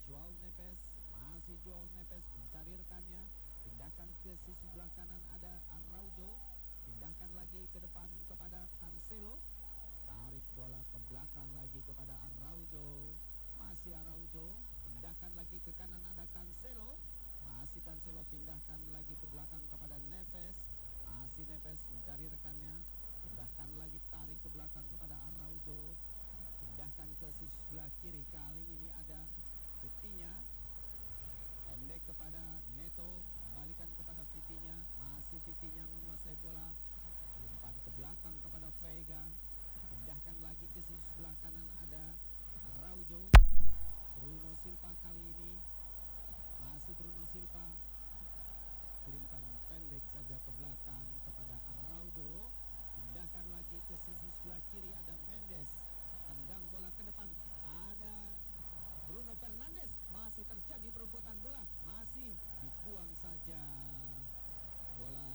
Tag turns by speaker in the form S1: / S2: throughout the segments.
S1: Joao Neves. Masih Joao Neves mencari rekannya, pindahkan ke sisi sebelah kanan ada Araujo, pindahkan lagi ke depan kepada Cancelo, tarik bola ke belakang lagi kepada Araujo, masih Araujo, pindahkan lagi ke kanan ada Cancelo, masih Cancelo, pindahkan lagi ke belakang kepada Neves, masih Neves mencari rekannya, pindahkan lagi, tarik ke belakang kepada Araujo, pindahkan ke sisi sebelah kiri, kali ini ada Vitinha, pendek kepada Neto, kembalikan kepada Vitinha, masih Vitinha menguasai bola, umpan ke belakang kepada Veiga, pindahkan lagi ke sisi sebelah kanan ada Araujo, Bruno Silva kali ini, masih Bruno Silva, kirimkan pendek saja ke belakang kepada Araujo, pindahkan lagi ke sisi sebelah kiri ada Mendes, tendang bola ke depan ada Bruno Fernandes, masih terjadi perebutan bola, masih dibuang saja bola.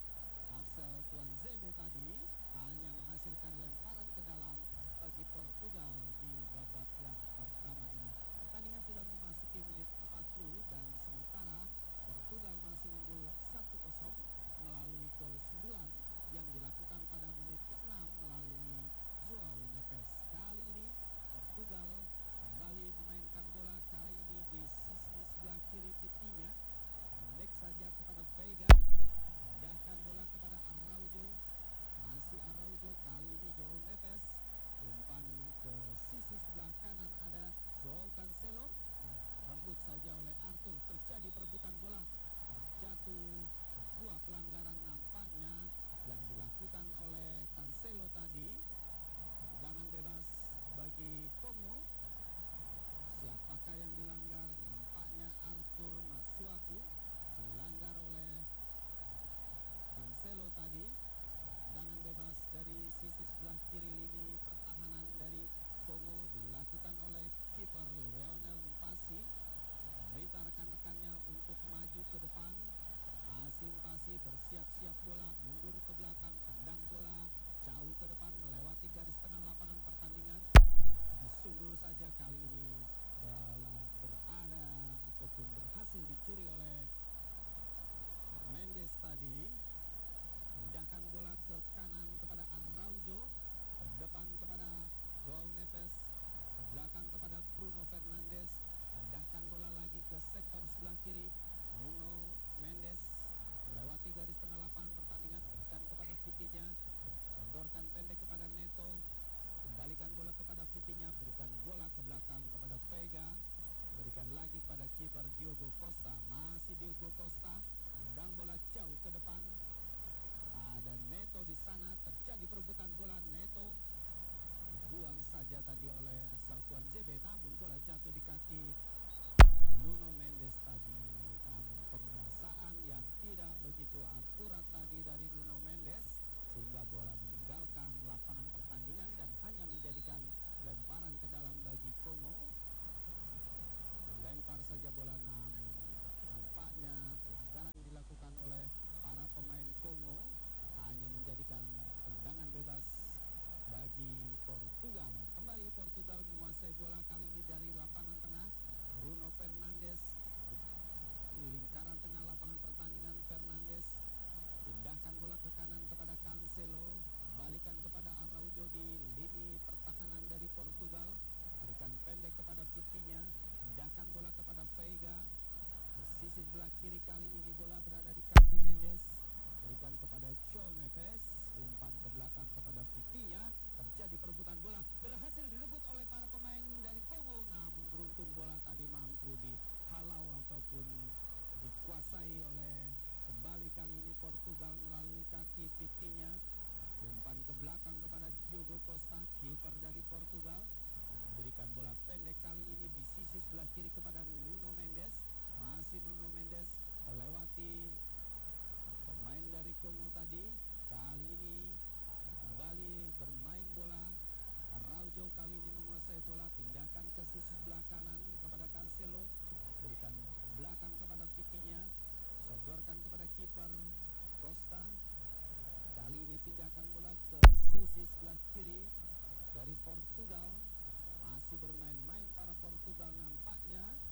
S1: Axel Tuanzebe tadi hanya menghasilkan lemparan ke dalam bagi Portugal di babak yang pertama ini. Pertandingan sudah memasuki menit 40 dan sementara Portugal masih unggul 1-0 melalui gol 9 yang dilakukan pada menit ke-6 melalui Joao Neves. Kali ini Portugal kembali memainkan bola, kali ini di sisi sebelah kiri Vitinha, pendek saja kepada Veiga, pindahkan bola kepada Araujo, masih Araujo, kali ini Joao Neves, umpan ke sisi sebelah kanan ada Joao Cancelo, rebut saja oleh Arthur, terjadi perebutan bola, jatuh sebuah pelanggaran nampaknya yang dilakukan oleh Cancelo tadi, tendangan bebas bagi Kongo. Siapakah yang dilanggar? Nampaknya Arthur Masuaku dilanggar oleh Cancelo tadi. Tendangan bebas dari sisi sebelah kiri lini pertahanan dari Kongo dilakukan oleh kiper Lionel Mpasi, meminta rekan-rekannya untuk maju ke depan. Masih Mpasi bersiap-siap bola, mundur ke belakang, tendang bola jauh ke depan melewati garis tengah lapangan pertandingan. Disundul saja, kali ini bola berada ataupun berhasil dicuri oleh Mendes tadi. Pindahkan bola ke kanan kepada Araujo, ke depan kepada Joao Neves, ke belakang kepada Bruno Fernandes, pindahkan bola lagi ke sektor sebelah kiri Nuno Mendes, melewati garis tengah lapangan pertandingan, berikan kepada Vitinha, sodorkan pendek kepada Neto, kembalikan bola kepada Vitinha, berikan bola ke belakang kepada Veiga, berikan lagi kepada kiper Diogo Costa, masih Diogo Costa, tendang bola jauh ke depan, ada Neto di sana, terjadi perebutan bola, Neto dibuang saja tadi oleh Axel Tuanzebe, namun bola jatuh di kaki Nuno Mendes tadi. Namun penguasaan yang tidak begitu akurat tadi dari Nuno Mendes sehingga bola meninggalkan lapangan pertandingan dan hanya menjadikan lemparan ke dalam bagi Kongo. Lempar saja bola, namun nampaknya pelanggaran dilakukan oleh para pemain Kongo, hanya menjadikan tendangan bebas bagi Portugal. Kembali Portugal menguasai bola, kali ini dari lapangan tengah. Bruno Fernandes di lingkaran tengah lapangan pertandingan. Fernandes pindahkan bola ke kanan kepada Cancelo, kembalikan kepada Araujo di lini pertahanan dari Portugal, berikan pendek kepada Vitinha, pindahkan bola kepada Veiga di sisi sebelah kiri, kali ini bola berada di kaki Mendes, berikan kepada Joao Neves, umpan ke belakang kepada Vitinha, terjadi perebutan bola, berhasil direbut oleh para pemain dari Kongo, namun beruntung bola tadi mampu dihalau ataupun dikuasai oleh kembali kali ini Portugal melalui kaki Vitinha, umpan ke belakang kepada Diogo Costa, kiper dari Portugal, berikan bola pendek kali ini di sisi sebelah kiri kepada Nuno Mendes, masih Nuno Mendes melewati pemain dari Kongo tadi, kali ini kembali bermain bola. Araujo kali ini menguasai bola, pindahkan ke sisi sebelah kanan kepada Cancelo, berikan belakang kepada Vitinha, sodorkan kepada kiper Costa, kali ini pindahkan bola ke sisi sebelah kiri dari Portugal. Masih bermain-main para Portugal nampaknya,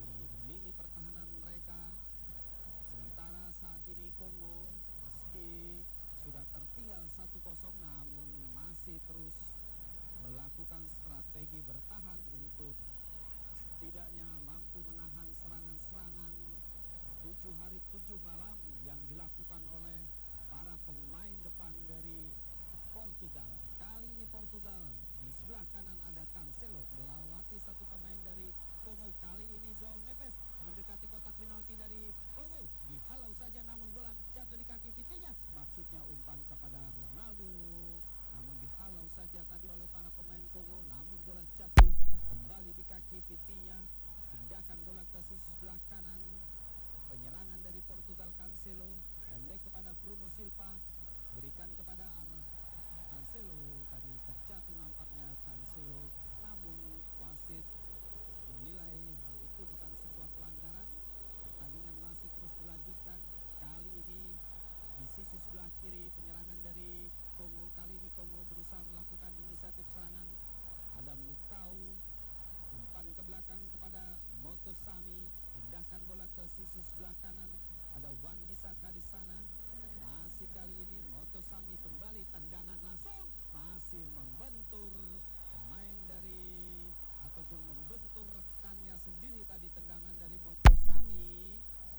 S1: di lini pertahanan mereka. Sementara saat ini Kongo meski sudah tertinggal 1-0 namun masih terus melakukan strategi bertahan untuk setidaknya mampu menahan serangan-serangan 7 hari 7 malam yang dilakukan oleh para pemain depan dari Portugal. Kali ini Portugal di sebelah kanan ada Cancelo melewati satu pemain dari Kongo. Kali ini João Neves mendekati kotak penalti dari Kongo, dihalau saja namun bola jatuh di kaki Vitinha. Maksudnya umpan kepada Ronaldo, namun dihalau saja tadi oleh para pemain Kongo, namun bola jatuh kembali di kaki Vitinha. Pindahkan bola ke sisi sebelah kanan. Penyerangan dari Portugal, Cancelo pendek kepada Bruno Silva, berikan kepada Cancelo, tadi terjatuh nampaknya Cancelo, namun wasit menilai hal itu bukan sebuah pelanggaran. Pertandingan masih terus dilanjutkan. Kali ini di sisi sebelah kiri penyerangan dari Kongo. Kali ini Kongo berusaha melakukan inisiatif serangan. Ada Mukau, umpan ke belakang kepada Motosami, pindahkan bola ke sisi sebelah kanan. Ada Wan Bisaka di sana. Masih kali ini Motosami kembali, tendangan langsung, masih membentur pemain dari ataupun membentur rekannya sendiri tadi, tendangan dari Motosami.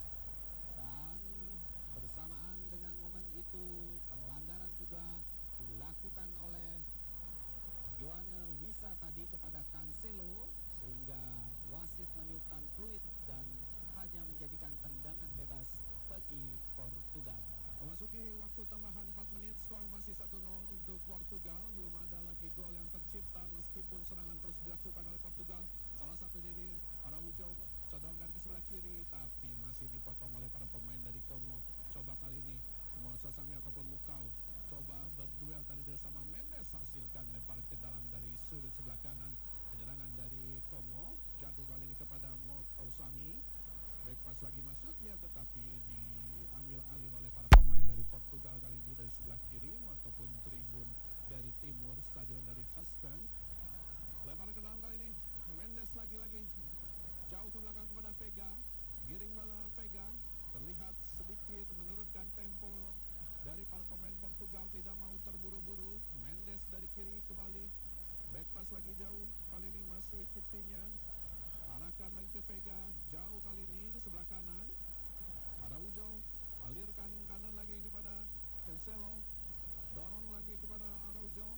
S1: Dan bersamaan dengan momen itu pelanggaran juga dilakukan oleh Yohane Wissa tadi kepada Cancelo, sehingga wasit meniupkan fluid dan hanya menjadikan tendangan bebas bagi Portugal.
S2: Memasuki waktu tambahan 4 menit, skor masih 1-0 untuk Portugal. Belum ada lagi gol yang tercipta meskipun serangan terus dilakukan oleh Portugal. Salah satunya ini Araujo sodorkan ke sebelah kiri, tapi masih dipotong oleh para pemain dari Kongo. Coba kali ini Mosasami ataupun Mukau coba berduel tadi bersama Mendes, hasilkan lempar ke dalam dari sudut sebelah kanan. Penyerangan dari Kongo jatuh kali ini kepada Motosami. Back pass lagi masuknya, tetapi diambil alih oleh para pemain dari Portugal kali ini dari sebelah kiri ataupun tribun dari timur stadion dari Haskan. Lempar ke dalam kali ini Mendes lagi-lagi jauh ke belakang kepada Vega. Giring bola Vega, terlihat sedikit menurunkan tempo dari para pemain Portugal, tidak mau terburu-buru. Mendes dari kiri kembali, back pass lagi jauh, kali ini masih Vitinha. Arahkan lagi ke Vega, jauh kali ini di sebelah kanan. Araujo, alirkan kanan lagi kepada Cancelo, dorong lagi kepada Araujo,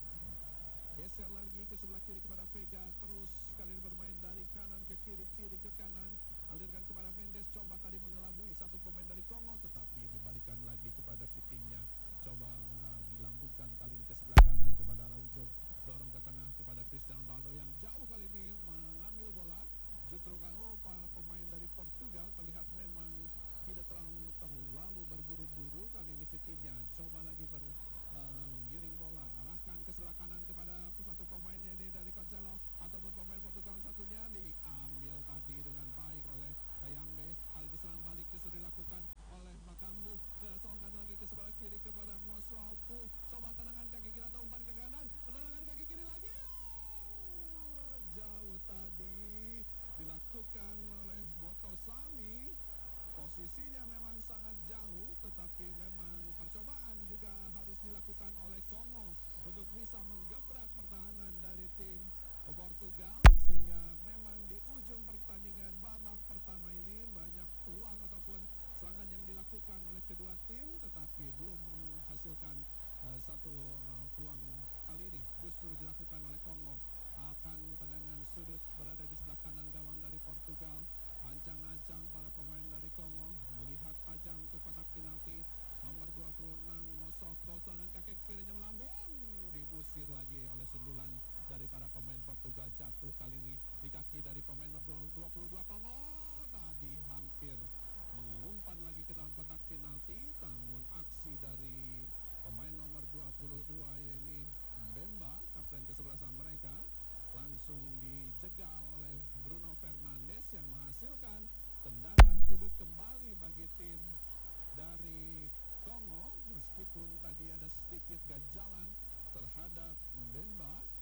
S2: geser lagi ke sebelah kiri kepada Vega. Terus kali ini bermain dari kanan ke kiri, kiri ke kanan, alirkan kepada Mendes. Coba tadi mengelabui satu pemain dari Kongo, tetapi dibalikan lagi kepada Vitinha. Coba dilambungkan kali ini ke sebelah kanan kepada Araujo, dorong ke tengah kepada Cristiano Ronaldo yang jauh kali ini mengambil bola. Justru kalau para pemain dari Portugal terlihat memang tidak terlalu berburu-buru. Kali ini Vitinha coba lagi menggiring bola, arahkan ke sebelah kanan kepada satu pemainnya ini dari Cancelo ataupun pemain Portugal satunya, diambil tadi dengan baik oleh Kayambe. Hal ini serangan balik justru dilakukan oleh Makambu, kesongkan lagi ke sebelah kiri kepada Masuaku. Coba tendangan kaki kiri atau umpan ke kanan, tendangan kaki kiri lagi, jauh tadi dilakukan oleh Motosami. Posisinya memang sangat jauh, tetapi memang percobaan juga harus dilakukan oleh Kongo untuk bisa menggebrak pertahanan dari tim Portugal, sehingga memang di ujung pertandingan babak pertama ini banyak peluang ataupun serangan yang dilakukan oleh kedua tim, tetapi belum menghasilkan satu peluang. Kali ini justru dilakukan oleh Kongo. Akan tendangan sudut berada di sebelah kanan gawang dari Portugal. Ancang-ancang para pemain dari Kongo, melihat tajam ke kotak penalti. Nomor 26 Mosoko, serangan kaki kirinya melambung, diusir lagi oleh sundulan dari para pemain Portugal. Jatuh kali ini di kaki dari pemain nomor 22 Kongo. Tadi hampir mengumpan lagi ke dalam kotak penalti, namun aksi dari pemain nomor 22 yakni Mbemba, kapten kesebelasan mereka, langsung dijegal oleh Bruno Fernandes yang menghasilkan tendangan sudut kembali bagi tim dari Kongo. Meskipun tadi ada sedikit ganjalan terhadap Mbemba,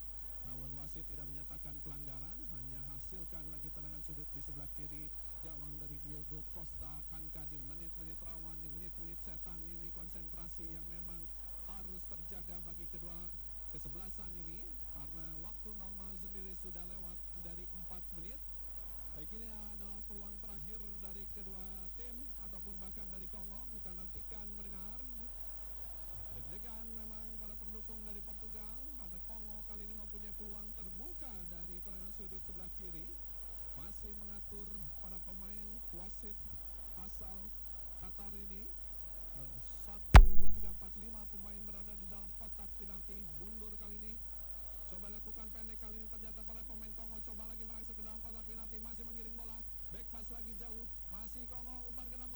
S2: namun wasit tidak menyatakan pelanggaran, hanya hasilkan lagi tendangan sudut di sebelah kiri gawang dari Diego Costa. Akankah di menit-menit rawan, di menit-menit setan ini konsentrasi yang memang harus terjaga bagi kedua kesebelasan ini, karena waktu normal sendiri sudah lewat dari 4 menit. Baik, ini adalah peluang terakhir dari kedua tim ataupun bahkan dari Kongo. Kita nantikan mendengar. Deg-degan memang para pendukung dari Portugal, karena Kongo kali ini mempunyai peluang terbuka dari tendangan sudut sebelah kiri. Masih mengatur para pemain, wasit asal Qatar ini. 1, 2, 3, 4, 5 pemain berada di dalam kotak penalti. Mundur kali ini, coba lakukan pendek kali ini, ternyata para pemain Kongo coba lagi merangsek ke dalam kotak penalti, masih mengiring bola, back pass lagi jauh, masih Kongo umpan ke dalam